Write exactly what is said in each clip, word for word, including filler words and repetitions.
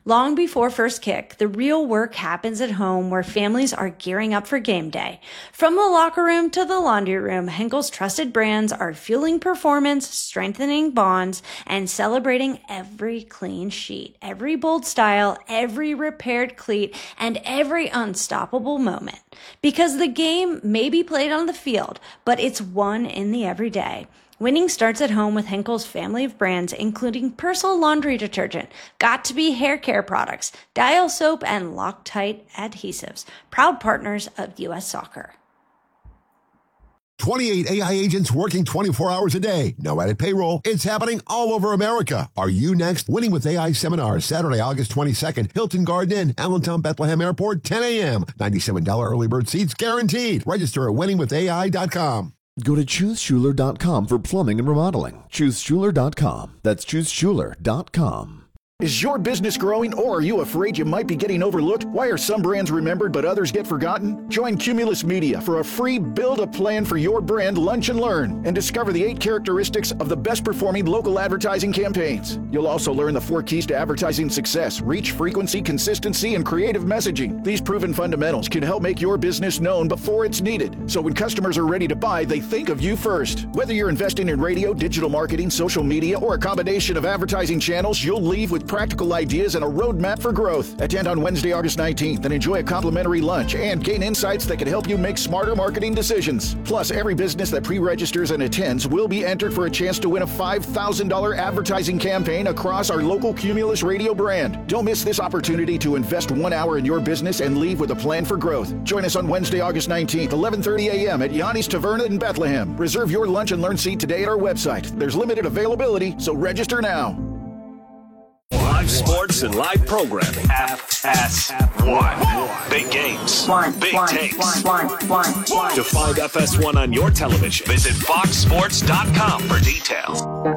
Long before first kick, the real work happens at home where families are gearing up for game day. From the locker room to the laundry room, Henkel's trusted brands are fueling performance, strengthening bonds, and celebrating every clean sheet, every bold style, every repaired cleat, and every unstoppable moment. Because the game may be played on the field, but it's won in the everyday. Winning starts at home with Henkel's family of brands, including Persil laundry detergent, Got2b hair care products, Dial soap, and Loctite adhesives. Proud partners of U S Soccer. twenty-eight A I agents working twenty-four hours a day. No added payroll. It's happening all over America. Are you next? Winning with A I seminar, Saturday, August twenty-second. Hilton Garden Inn, Allentown, Bethlehem Airport, ten a.m. ninety-seven dollars early bird seats guaranteed. Register at winning with A I dot com. Go to choose schuler dot com for plumbing and remodeling. choose schuler dot com. That's choose schuler dot com. Is your business growing, or are you afraid you might be getting overlooked? Why are some brands remembered but others get forgotten? Join Cumulus Media for a free Build a Plan for Your Brand Lunch and Learn and discover the eight characteristics of the best performing local advertising campaigns. You'll also learn the four keys to advertising success: reach, frequency, consistency, and creative messaging. These proven fundamentals can help make your business known before it's needed, so when customers are ready to buy, they think of you first. Whether you're investing in radio, digital marketing, social media, or a combination of advertising channels, you'll leave with practical ideas and a roadmap for growth. Attend on Wednesday, August nineteenth and enjoy a complimentary lunch and gain insights that can help you make smarter marketing decisions. Plus, every business that pre-registers and attends will be entered for a chance to win a five thousand dollars advertising campaign across our local Cumulus radio brand. Don't miss this opportunity to invest one hour in your business and leave with a plan for growth. Join us on Wednesday, August nineteenth, eleven thirty a.m. at Yanni's Taverna in Bethlehem. Reserve your lunch and learn seat today at our website. There's limited availability, so register now. Live sports and live programming. F S one. Big games. One, big one, takes. one, one, one, one. To find F S one on your television, visit fox sports dot com for details.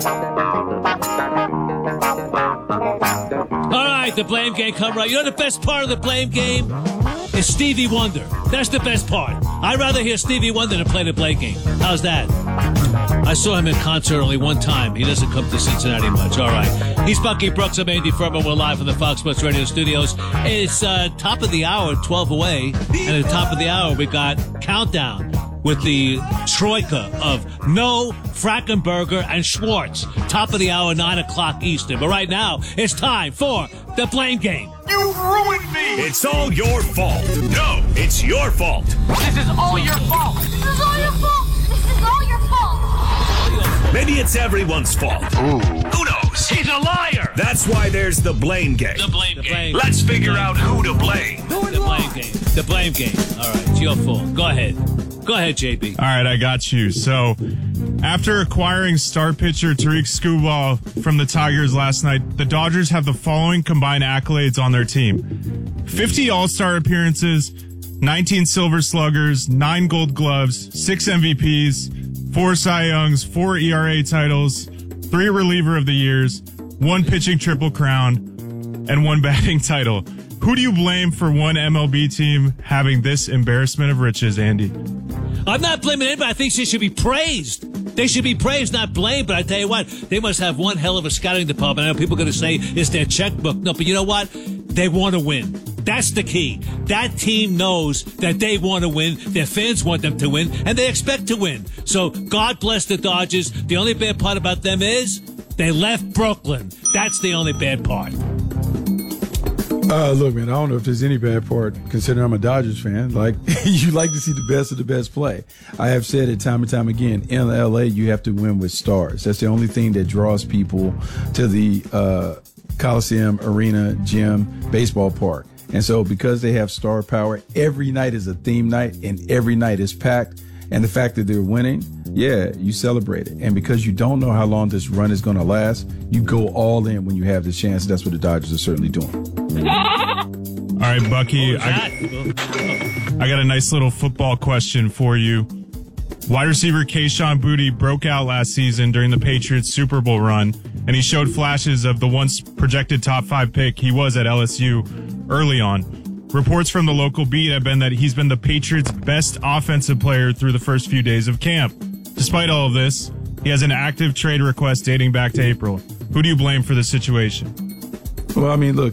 All right, the blame game come right. You know the best part of the blame game is Stevie Wonder. That's the best part. I'd rather hear Stevie Wonder than play the blame game. How's that? I saw him in concert only one time. He doesn't come to Cincinnati much. All right. He's Bucky Brooks. I'm Andy Furman. We're live from the Fox Sports Radio studios. It's uh, top of the hour, twelve away. And at the top of the hour, we got Countdown with the troika of No, Frackenberger, and Schwartz. Top of the hour, nine o'clock Eastern. But right now, it's time for the blame game. You ruined me! It's all your fault. No, it's your fault. This is all your fault. This is all your fault. This is all your fault. Maybe it's everyone's fault. Ooh. Who knows? He's a liar! That's why there's the blame game. The blame game. Let's figure out who to blame. The blame game. The blame game. All right, it's your fault. Go ahead. Go ahead, J B. All right, I got you. So, after acquiring star pitcher Tariq Skubal from the Tigers last night, the Dodgers have the following combined accolades on their team. fifty All-Star appearances, nineteen Silver Sluggers, nine Gold Gloves, six M V Ps, four Cy Youngs, four E R A titles, three Reliever of the Years, one Pitching Triple Crown, and one batting title. Who do you blame for one M L B team having this embarrassment of riches, Andy? I'm not blaming anybody. I think they should be praised. They should be praised, not blamed. But I tell you what, they must have one hell of a scouting department. I know people are going to say it's their checkbook. No, but you know what? They want to win. That's the key. That team knows that they want to win. Their fans want them to win, and they expect to win. So God bless the Dodgers. The only bad part about them is they left Brooklyn. That's the only bad part. Uh, look, man, I don't know if there's any bad part, considering I'm a Dodgers fan. Like, you like to see the best of the best play. I have said it time and time again. In L A, you have to win with stars. That's the only thing that draws people to the uh, Coliseum, arena, gym, baseball park. And so because they have star power, every night is a theme night, and every night is packed. And the fact that they're winning, yeah, you celebrate it. And because you don't know how long this run is going to last, you go all in when you have the chance. That's what the Dodgers are certainly doing. All right, Bucky, I, I got a nice little football question for you. Wide receiver Kayshon Boutte broke out last season during the Patriots Super Bowl run, and he showed flashes of the once projected top five pick he was at L S U early on. Reports from the local beat have been that he's been the Patriots' best offensive player through the first few days of camp. Despite all of this, he has an active trade request dating back to April. Who do you blame for this situation? Well, I mean, look,